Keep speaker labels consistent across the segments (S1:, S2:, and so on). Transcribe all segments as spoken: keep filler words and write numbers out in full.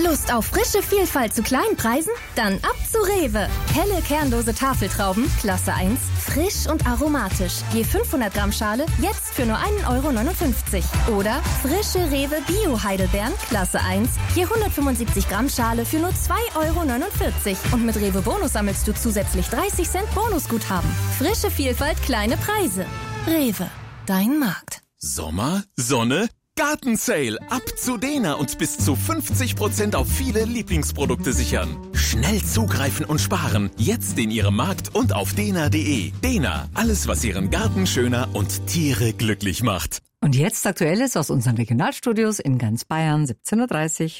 S1: Lust auf frische Vielfalt zu kleinen Preisen? Dann ab zu Rewe. Helle kernlose Tafeltrauben, Klasse eins, frisch und aromatisch. Je fünfhundert Gramm Schale, jetzt für nur ein Euro neunundfünfzig. Oder frische Rewe Bio-Heidelbeeren, Klasse eins, je hundertfünfundsiebzig Gramm Schale für nur zwei Euro neunundvierzig. Und mit Rewe Bonus sammelst du zusätzlich dreißig Cent Bonusguthaben. Frische Vielfalt, kleine Preise. Rewe, dein Markt.
S2: Sommer, Sonne, Gartensale. Ab zu Dena und bis zu fünfzig Prozent auf viele Lieblingsprodukte sichern. Schnell zugreifen und sparen. Jetzt in Ihrem Markt und auf dena punkt de. Dena, alles was Ihren Garten schöner und Tiere glücklich macht.
S3: Und jetzt Aktuelles aus unseren Regionalstudios in ganz Bayern, siebzehn Uhr dreißig.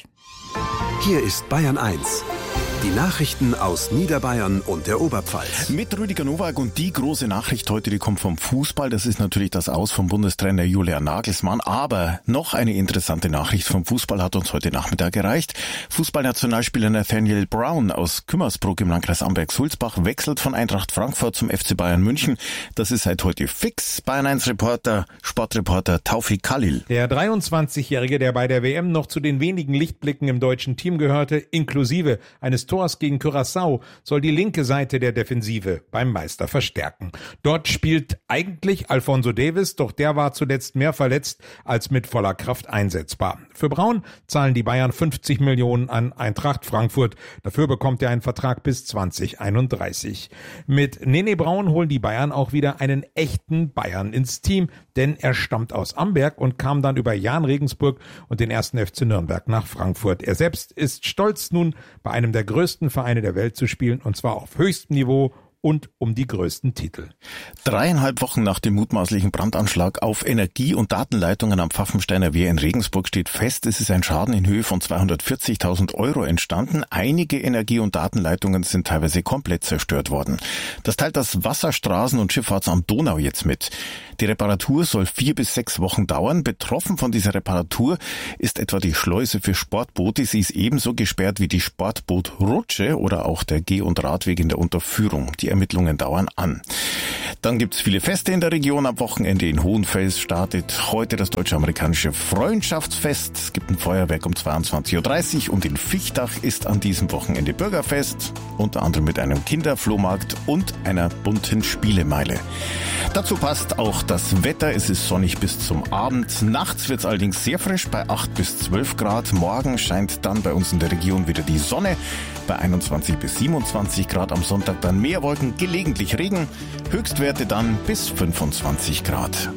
S4: Hier ist Bayern eins. Die Nachrichten aus Niederbayern und der Oberpfalz.
S5: Mit Rüdiger Nowak und die große Nachricht heute, die kommt vom Fußball. Das ist natürlich das Aus vom Bundestrainer Julian Nagelsmann. Aber noch eine interessante Nachricht vom Fußball hat uns heute Nachmittag erreicht. Fußballnationalspieler Nathaniel Brown aus Kümmersbruck im Landkreis Amberg-Sulzbach wechselt von Eintracht Frankfurt zum F C Bayern München. Das ist seit heute fix. Bayern eins Reporter, Sportreporter Taufik Khalil.
S6: Der dreiundzwanzigjährige, der bei der W M noch zu den wenigen Lichtblicken im deutschen Team gehörte, inklusive eines Tors gegen Curaçao, soll die linke Seite der Defensive beim Meister verstärken. Dort spielt eigentlich Alphonso Davies, doch der war zuletzt mehr verletzt als mit voller Kraft einsetzbar. Für Braun zahlen die Bayern fünfzig Millionen an Eintracht Frankfurt. Dafür bekommt er einen Vertrag bis zwanzig einunddreißig. Mit Nene Braun holen die Bayern auch wieder einen echten Bayern ins Team, denn er stammt aus Amberg und kam dann über Jahn Regensburg und den ersten F C Nürnberg nach Frankfurt. Er selbst ist stolz, nun bei einem der größten Vereine der Welt zu spielen, und zwar auf höchstem Niveau und um die größten Titel.
S5: Dreieinhalb Wochen nach dem mutmaßlichen Brandanschlag auf Energie- und Datenleitungen am Pfaffensteiner Wehr in Regensburg steht fest, es ist ein Schaden in Höhe von zweihundertvierzigtausend Euro entstanden. Einige Energie- und Datenleitungen sind teilweise komplett zerstört worden. Das teilt das Wasserstraßen- und Schifffahrtsamt Donau jetzt mit. Die Reparatur soll vier bis sechs Wochen dauern. Betroffen von dieser Reparatur ist etwa die Schleuse für Sportboote. Sie ist ebenso gesperrt wie die Sportbootrutsche oder auch der Geh- und Radweg in der Unterführung. Die Ermittlungen dauern an. Dann gibt's viele Feste in der Region. Am Wochenende in Hohenfels startet heute das deutsche-amerikanische Freundschaftsfest. Es gibt ein Feuerwerk um zweiundzwanzig Uhr dreißig und in Fichtach ist an diesem Wochenende Bürgerfest, unter anderem mit einem Kinderflohmarkt und einer bunten Spielemeile. Dazu passt auch das Wetter. Es ist sonnig bis zum Abend. Nachts wird's allerdings sehr frisch bei acht bis zwölf Grad. Morgen scheint dann bei uns in der Region wieder die Sonne bei einundzwanzig bis siebenundzwanzig Grad. Am Sonntag dann mehr Wolken, gelegentlich Regen. Höchstwerte dann bis fünfundzwanzig Grad.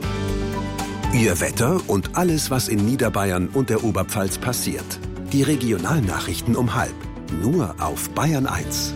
S4: Ihr Wetter und alles, was in Niederbayern und der Oberpfalz passiert. Die Regionalnachrichten um halb. Nur auf Bayern eins.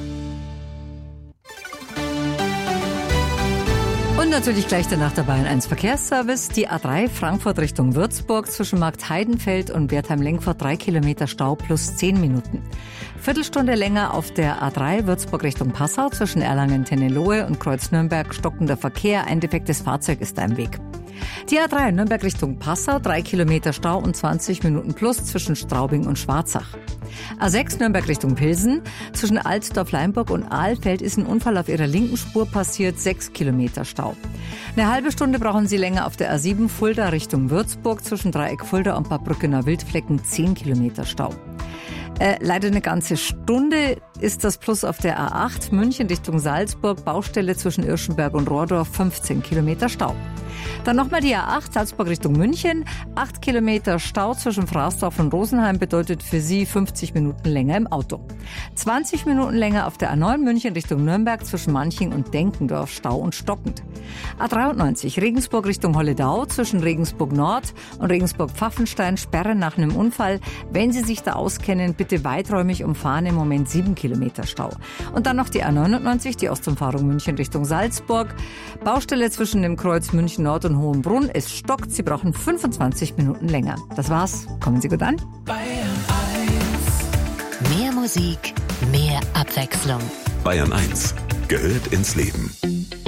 S3: Und natürlich gleich danach der Bayern eins Verkehrsservice. Die A drei Frankfurt Richtung Würzburg zwischen Markt Heidenfeld und Wertheim-Lenkfurt drei Kilometer Stau plus zehn Minuten. Viertelstunde länger auf der A drei Würzburg Richtung Passau zwischen Erlangen-Tennelohe und Kreuz-Nürnberg stockender Verkehr. Ein defektes Fahrzeug ist da im Weg. Die A drei Nürnberg Richtung Passau, drei Kilometer Stau und zwanzig Minuten plus zwischen Straubing und Schwarzach. A sechs Nürnberg Richtung Pilsen, zwischen Altdorf-Leimburg und Ahlfeld ist ein Unfall auf ihrer linken Spur passiert, sechs Kilometer Stau. Eine halbe Stunde brauchen Sie länger auf der A sieben Fulda Richtung Würzburg, zwischen Dreieck Fulda und Bad Brückener Wildflecken, zehn Kilometer Stau. Äh, leider eine ganze Stunde ist das Plus auf der A acht München Richtung Salzburg, Baustelle zwischen Irschenberg und Rohrdorf, fünfzehn Kilometer Stau. Dann nochmal die A acht Salzburg Richtung München, acht Kilometer Stau zwischen Fraßdorf und Rosenheim bedeutet für Sie fünfzig Minuten länger im Auto. zwanzig Minuten länger auf der A neun München Richtung Nürnberg zwischen Manching und Denkendorf, Stau und stockend. A dreiundneunzig Regensburg Richtung Holledau zwischen Regensburg Nord und Regensburg Pfaffenstein, Sperre nach einem Unfall. Wenn Sie sich da auskennen, bitte weiträumig umfahren, im Moment sieben Kilometer Stau. Und dann noch die A neunundneunzig, die Ostumfahrung München Richtung Salzburg. Baustelle zwischen dem Kreuz München Nord und Hohenbrunn. Es stockt, Sie brauchen fünfundzwanzig Minuten länger. Das war's. Kommen Sie gut an.
S7: Bayern eins. Mehr Musik, mehr Abwechslung.
S4: Bayern eins gehört ins Leben.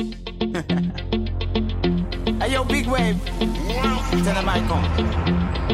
S8: Hey yo, Big Wave. Tell them I come.